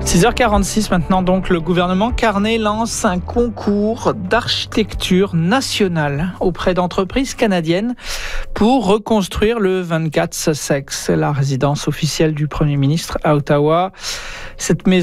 6h46 maintenant, donc le gouvernement Carney lance un concours d'architecture nationale auprès d'entreprises canadiennes pour reconstruire le 24 Sussex, la résidence officielle du Premier ministre à Ottawa. Cette maison